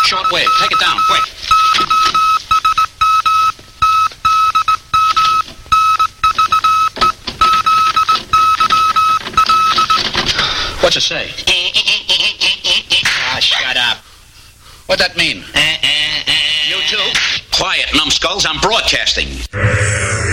Shortwave. Take it down, quick. What's it say? Shut up. What'd that mean? You too? Quiet, numbskulls. I'm broadcasting.